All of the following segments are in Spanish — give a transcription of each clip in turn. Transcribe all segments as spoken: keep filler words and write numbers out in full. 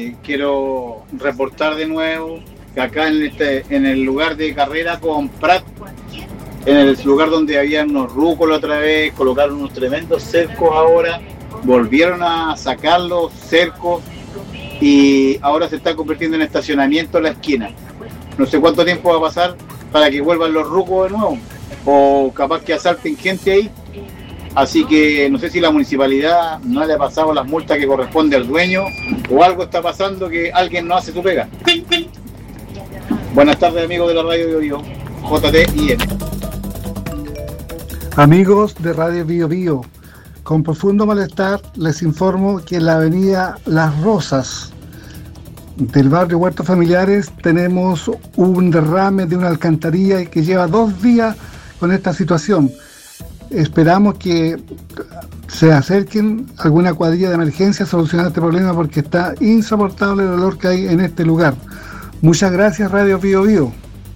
eh, quiero reportar de nuevo que acá en, este, en el lugar de carrera con Prat, en el lugar donde había unos rúcolos otra vez, colocaron unos tremendos cercos ahora, volvieron a sacar los cercos y ahora se está convirtiendo en estacionamiento la esquina. No sé cuánto tiempo va a pasar para que vuelvan los rucos de nuevo, o capaz que asalten gente ahí. Así que no sé si la municipalidad no le ha pasado las multas que corresponde al dueño, o algo está pasando que alguien no hace su pega. Buenas tardes, amigos de la Radio Bio Bio, J T I M. Amigos de Radio Bio Bio, con profundo malestar les informo que en la avenida Las Rosas del barrio Huertos Familiares tenemos un derrame de una alcantarilla que lleva dos días con esta situación. Esperamos que se acerquen alguna cuadrilla de emergencia a solucionar este problema porque está insoportable el olor que hay en este lugar. Muchas gracias, Radio Bio Bio.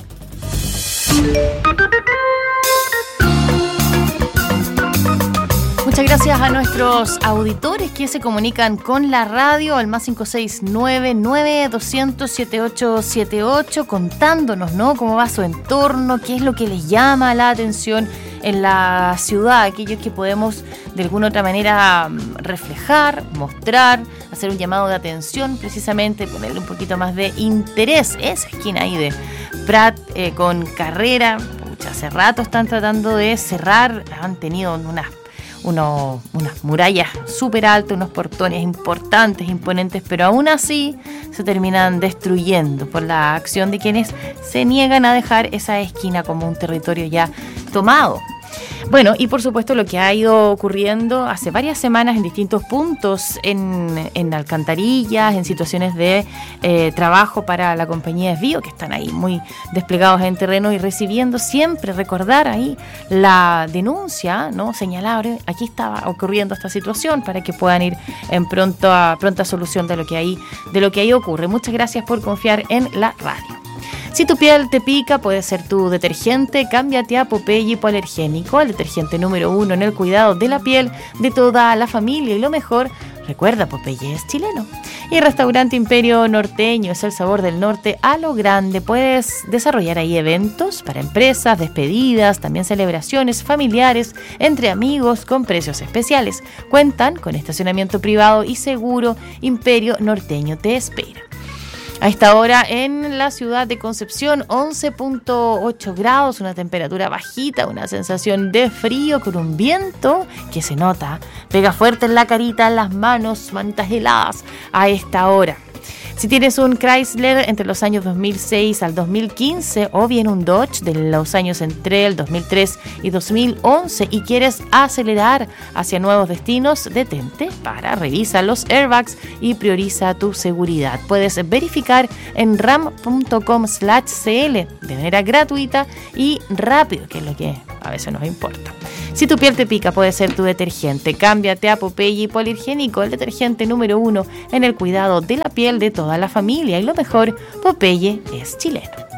Muchas gracias a nuestros auditores que se comunican con la radio al más cinco seis nueve, nueve doscientos, setenta y ocho setenta y ocho, contándonos, ¿no?, cómo va su entorno, qué es lo que les llama la atención en la ciudad, aquellos que podemos de alguna otra manera reflejar, mostrar, hacer un llamado de atención, precisamente ponerle un poquito más de interés. Esa esquina ahí de Prat eh, con Carrera, pucha, hace rato están tratando de cerrar, han tenido unas Uno, unas murallas súper altas, unos portones importantes, imponentes, pero aún así se terminan destruyendo por la acción de quienes se niegan a dejar esa esquina como un territorio ya tomado. Bueno, y por supuesto lo que ha ido ocurriendo hace varias semanas en distintos puntos, en, en alcantarillas, en situaciones de eh, trabajo para la compañía Esvío, que están ahí muy desplegados en terreno y recibiendo siempre, recordar ahí la denuncia, ¿no?, señalar, aquí estaba ocurriendo esta situación, para que puedan ir en pronta, pronta solución de lo que ahí, de lo que ahí ocurre. Muchas gracias por confiar en la radio. Si tu piel te pica, puede ser tu detergente, cámbiate a Popeye Hipoalergénico, el detergente número uno en el cuidado de la piel de toda la familia. Y lo mejor, recuerda, Popeye es chileno. Y Restaurante Imperio Norteño es el sabor del norte a lo grande. Puedes desarrollar ahí eventos para empresas, despedidas, también celebraciones familiares, entre amigos, con precios especiales. Cuentan con estacionamiento privado y seguro. Imperio Norteño te espera. A esta hora en la ciudad de Concepción, once punto ocho grados, una temperatura bajita, una sensación de frío con un viento que se nota, pega fuerte en la carita, en las manos, manitas heladas a esta hora. Si tienes un Chrysler entre los años dos mil seis al dos mil quince o bien un Dodge de los años entre el dos mil tres y dos mil once y quieres acelerar hacia nuevos destinos, detente, para, revisa los airbags y prioriza tu seguridad. Puedes verificar en ram punto com slash c l de manera gratuita y rápido, que es lo que a veces nos importa. Si tu piel te pica, puede ser tu detergente. Cámbiate a Popeye Hipoalergénico, el detergente número uno en el cuidado de la piel de toda la familia. Y lo mejor, Popeye es chileno.